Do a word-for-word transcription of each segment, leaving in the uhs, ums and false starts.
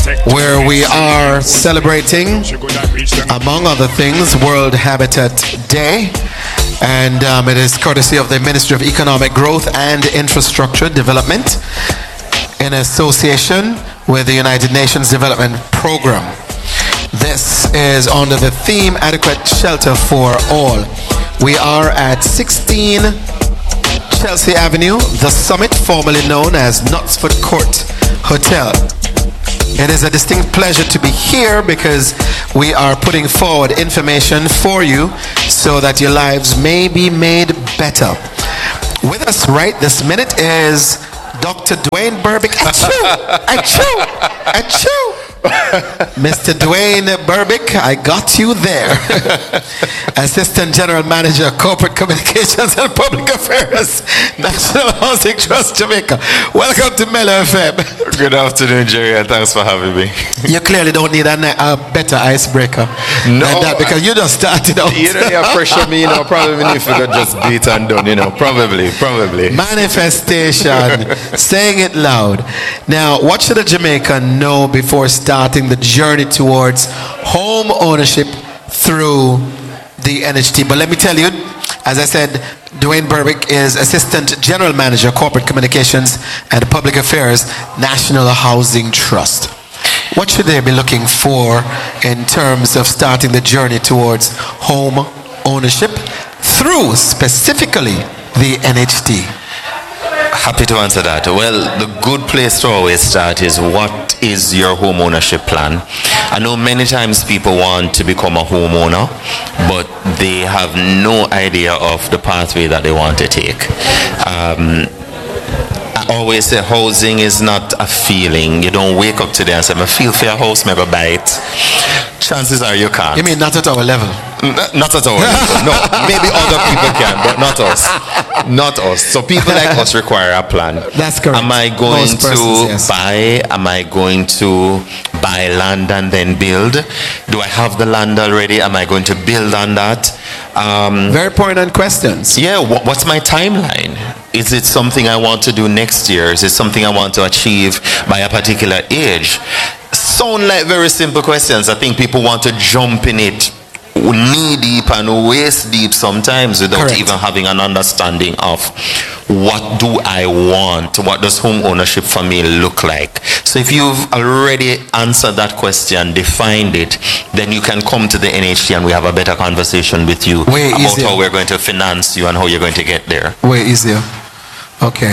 where we are celebrating, among other things, World Habitat Day. And um, it is courtesy of the Ministry of Economic Growth and Infrastructure Development in association with the United Nations Development Program. This is under the theme Adequate Shelter for All. We are at sixteen Chelsea Avenue, the Summit, formerly known as Knutsford Court Hotel. It is a distinct pleasure to be here because we are putting forward information for you so that your lives may be made better. With us right this minute is Doctor Dwayne Berbick. Achoo! Achoo! Achoo! Mister Dwayne Berbick, I got you there. Assistant General Manager, Corporate Communications and Public Affairs, National Housing Trust Jamaica. Welcome to Mellow F M. Good afternoon, Jerry, and thanks for having me. You clearly don't need a, a better icebreaker no, than that because you just started out. You know, you pressure me, you know, probably if you could just beat and done, you know, probably, probably. Manifestation, saying it loud. Now, what should a Jamaican know before starting the journey towards home ownership through the N H T? But let me tell you, as I said, Dwayne Berbick is Assistant General Manager, Corporate Communications and Public Affairs, National Housing Trust. What should they be looking for in terms of starting the journey towards home ownership through specifically the N H T? Happy to answer that. Well, the good place to always start is what is your home ownership plan? I know many times people want to become a homeowner, but they have no idea of the pathway that they want to take. Um, I always say housing is not a feeling. You don't wake up today and say, I feel for your house, maybe buy it. Chances are you can't. You mean not at our level? N- not at our level. No, maybe other people can, but not us. Not us. So people like us require a plan. That's correct. Am I going Most persons, to yes. buy? Am I going to buy land and then build? Do I have the land already? Am I going to build on that? Um, Very poignant questions. yeah, wh- what's my timeline? Is it something I want to do next year? Is it something I want to achieve by a particular age? Sound like very simple questions. I think people want to jump in it knee deep and waist deep sometimes without Correct. even having an understanding of what do I want? What does home ownership for me look like? So if you've already answered that question, defined it, then you can come to the N H T and we have a better conversation with you Way about easier. how we're going to finance you and how you're going to get there. Way easier. Okay.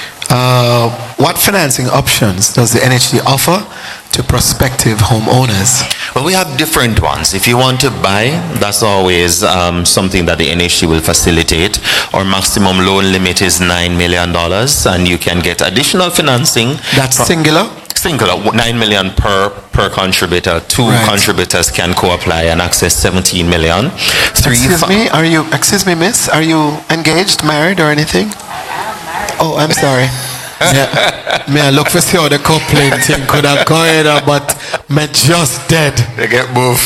Uh, what financing options does the N H T offer to prospective homeowners? Well, we have different ones. If you want to buy, that's always um, something that the N H T will facilitate. Our maximum loan limit is nine million dollars and you can get additional financing. That's singular? Singular, nine million per per contributor. Two Right. contributors can co-apply and access seventeen million. Three Excuse fa- me, are you, excuse me, miss, are you engaged, married, or anything? Oh, I'm sorry. Yeah, me I look for see how the coupling thing could have gone, uh, but me just dead. They get moved.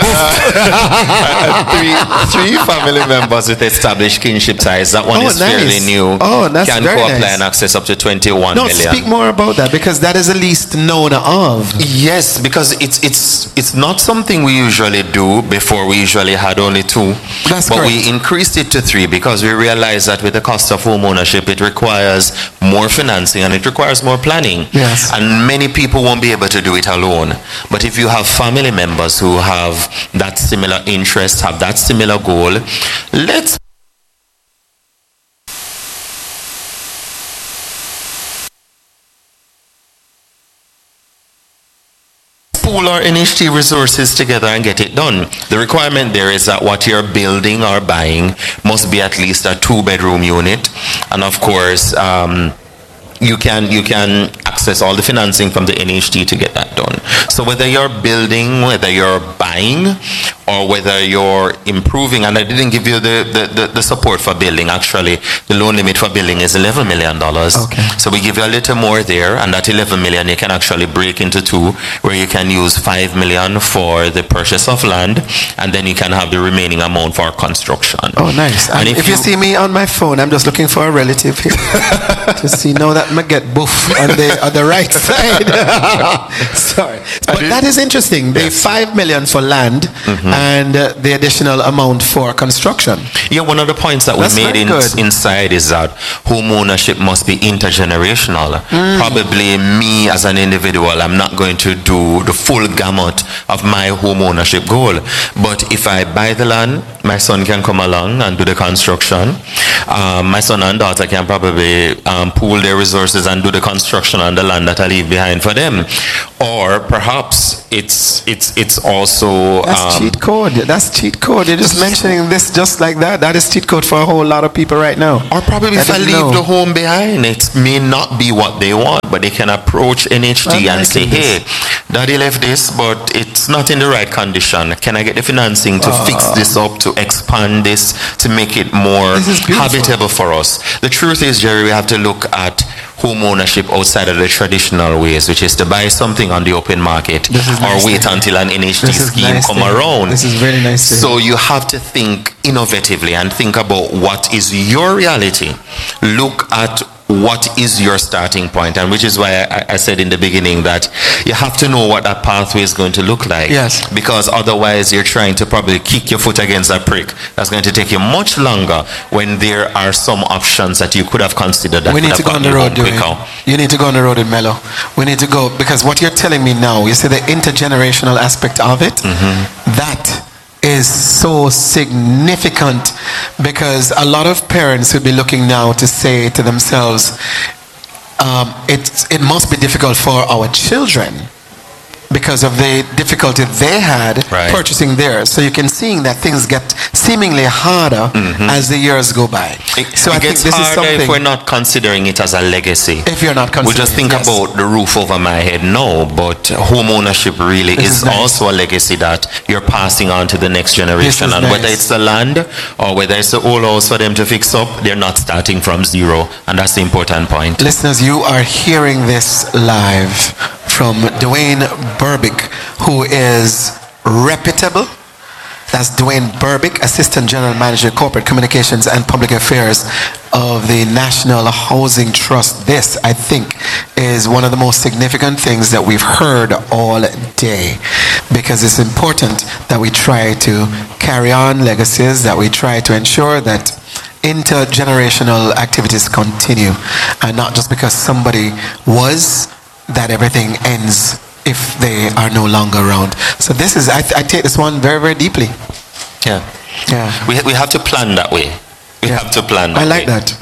three, three family members with established kinship ties. That one Oh, is fairly nice. new. Oh, that's can very co-apply nice. and access up to twenty-one No, million. speak more about that because that is the least known of. Yes, because it's it's it's not something we usually do. Before we usually had only two, That's but correct. we increased it to three because we realized that with the cost of home ownership, it requires more financing and it requires more planning. Yes. And many people won't be able to do it alone. But if you have family members who have that similar interest, have that similar goal, let's pool our N H T resources together and get it done. The requirement there is that what you're building or buying must be at least a two-bedroom unit, and of course, um, you can you can access all the financing from the N H T to get that done. So whether you're building, whether you're buying, or whether you're improving, and I didn't give you the, the, the, the support for building. Actually, the loan limit for building is eleven million dollars. Okay. So we give you a little more there, and that eleven million you can actually break into two, where you can use five million for the purchase of land, and then you can have the remaining amount for construction. Oh, nice. And, And if, if you, you- see me on my phone, I'm just looking for a relative here to see now that I get boof on the on the right side. Sorry. But that is interesting. The Yes. five million for land and uh, the additional amount for construction. Yeah, one of the points that That's we made very in, good. inside is that home ownership must be intergenerational. Probably me as an individual, I'm not going to do the full gamut of my home ownership goal. But if I buy the land, my son can come along and do the construction. Um, my son and daughter can probably um, pool their resources and do the construction on the land that I leave behind for them. Or perhaps it's it's it's also That's um, cheat code. That's cheat code. You're just mentioning this just like that. That is cheat code for a whole lot of people right now. Or probably That if I didn't leave know. the home behind, it may not be what they want, but they can approach N H T I'm and say, liking hey, this. daddy left this, but it's not in the right condition. Can I get the financing to fix this up, to expand this, to make it more This is beautiful. habitable for us? The truth is, Jerry, we have to look at home ownership outside of the traditional ways, which is to buy something on the open market This is or nice wait to hear. until an N H T This is scheme nice come to hear. around. This is very nice to So you have to think innovatively and think about what is your reality. Look at what is your starting point, and which is why I, I said in the beginning that you have to know what that pathway is going to look like. Yes. Because otherwise you're trying to probably kick your foot against a prick. That's going to take you much longer when there are some options that you could have considered that We could need to have go on gotten the you road, home doing. quicker. You need to go on the road with Mello. We need to go because what you're telling me now, you see the intergenerational aspect of it. That is so significant because a lot of parents would be looking now to say to themselves, um, it it must be difficult for our children because of the difficulty they had Right. purchasing theirs. So you can see that things get seemingly harder as the years go by. It, so it I think gets this is harder something. if we're not considering it as a legacy. If you're not We considering just think it, yes. about the roof over my head, no, but home ownership really This is, is nice. also a legacy that you're passing on to the next generation. is And whether nice. it's the land or whether it's the old house for them to fix up, they're not starting from zero. And that's the important point. Listeners, you are hearing this live from Dwayne Burbick, who is reputable. That's Dwayne Burbick, Assistant General Manager, Corporate Communications and Public Affairs of the National Housing Trust. This, I think, is one of the most significant things that we've heard all day, because it's important that we try to carry on legacies, that we try to ensure that intergenerational activities continue, and not just because somebody was, that everything ends if they are no longer around. So this is, I, I take this one very, very deeply. Yeah. Yeah. We, we have to plan that way. We Yeah. have to plan that I like way. that.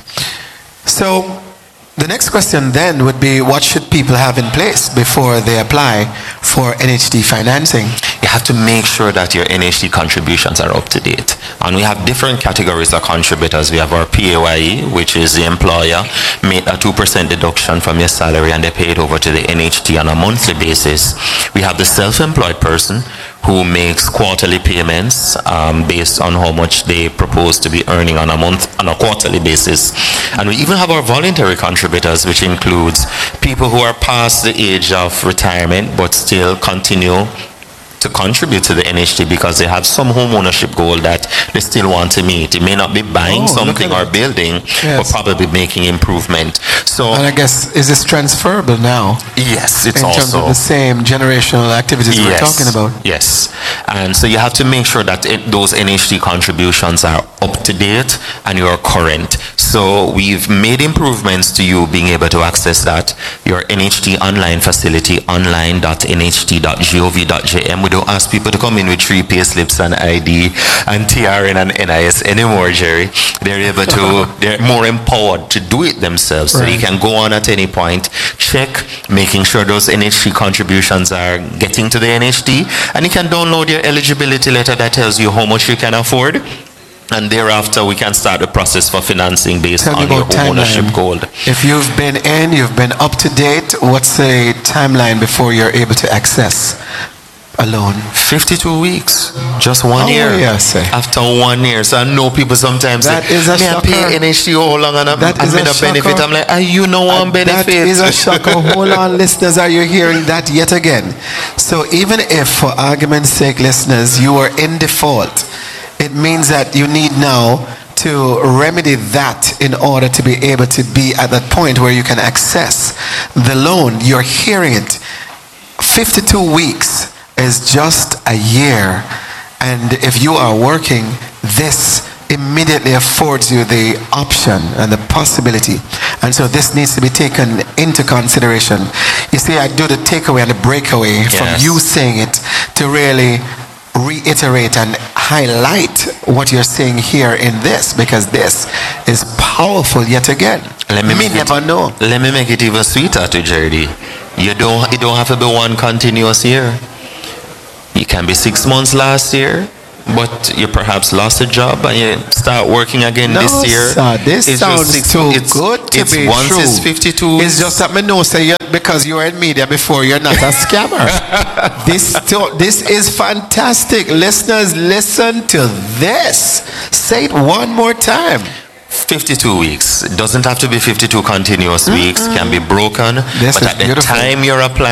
So the next question then would be, what should people have in place before they apply for N H T financing? You have to make sure that your N H T contributions are up to date. And we have different categories of contributors. We have our P A Y E, which is the employer, made a two percent deduction from your salary and they pay it over to the N H T on a monthly basis. We have the self-employed person who makes quarterly payments um, based on how much they propose to be earning on a month, on a quarterly basis. And we even have our voluntary contributors, which includes people who are past the age of retirement but still continue to contribute to the N H T because they have some home ownership goal that they still want to meet. It may not be buying Oh, look something at or that. building, Yes. but probably making improvement. So And I guess, is this transferable now yes, it's in terms also of the same generational activities we're talking about? Yes. And so you have to make sure that it, those N H T contributions are up to date and you're current. So we've made improvements to you being able to access that. Your N H T online facility, online dot N H T dot gov dot J M. We don't ask people to come in with three pay slips and I D and T R N and N I S anymore, Jerry. They're able to, they're more empowered to do it themselves. So Right. you can go on at any point, check, making sure those N H T contributions are getting to the N H T, and you can download your eligibility letter that tells you how much you can afford, and thereafter we can start the process for financing based Tell me on your about home ownership timeline. goal. If you've been in, you've been up to date, what's the timeline before you're able to access a loan? fifty-two weeks, just one Oh, year. yes, eh. After one year, so I know people sometimes That say, is a "Me I pay shocker. N H T how long and I'm, That I'm is in a a benefit." shocker. I'm like, "Ah, you know one benefit." That is a shocker. Hold on, listeners, are you hearing that yet again? So even if, for argument's sake, listeners, you are in default, it means that you need now to remedy that in order to be able to be at that point where you can access the loan. You're hearing it. fifty-two weeks is just a year. And if you are working, this immediately affords you the option and the possibility. And so this needs to be taken into consideration. You see, I do the takeaway and the breakaway Yes. from you saying it to really reiterate and highlight what you're saying here in this, because this is powerful yet again. Let me Me make it- never know. Let me make it even sweeter to Jerry. You don't, it don't have to be one continuous year. It can be six months last year, but you perhaps lost a job and you start working again No, this year. sir, this It's just sounds six- too it's, good to it's be once true. it's fifty-two. It's just that me know say you, because you were in media before, you're not a scammer. this to, this is fantastic. Listeners, listen to this. Say it one more time. fifty-two weeks. It doesn't have to be fifty-two continuous weeks. Can be broken. This but is at the beautiful. time you're applying